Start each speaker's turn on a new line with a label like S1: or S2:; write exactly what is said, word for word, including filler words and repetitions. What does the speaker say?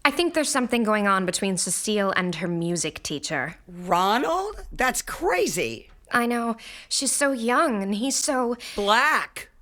S1: I think there's something going on between Cecile and her music teacher.
S2: Ronald? That's crazy.
S1: I know. She's so young and he's so...
S2: Black.